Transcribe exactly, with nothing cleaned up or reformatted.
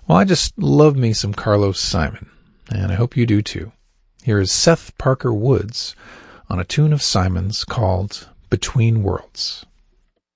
Well, I just love me some Carlos Simon, and I hope you do too. Here is Seth Parker Woods on a tune of Simon's called Between Worlds.